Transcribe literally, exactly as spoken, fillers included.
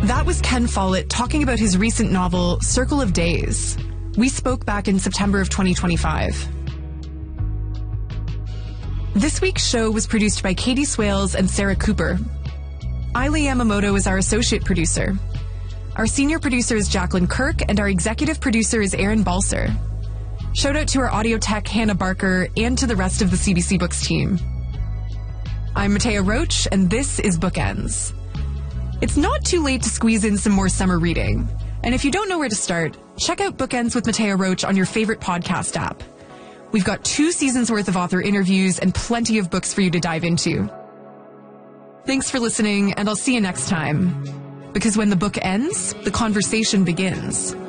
That was Ken Follett talking about his recent novel, Circle of Days. We spoke back in September of twenty twenty-five. This week's show was produced by Katie Swales and Sarah Cooper. Ailey Yamamoto is our associate producer. Our senior producer is Jacqueline Kirk, and our executive producer is Aaron Balser. Shout out to our audio tech, Hannah Barker, and to the rest of the C B C Books team. I'm Matea Roach, and this is Bookends. It's not too late to squeeze in some more summer reading. And if you don't know where to start, check out Bookends with Matea Roach on your favorite podcast app. We've got two seasons worth of author interviews and plenty of books for you to dive into. Thanks for listening, and I'll see you next time. Because when the book ends, the conversation begins.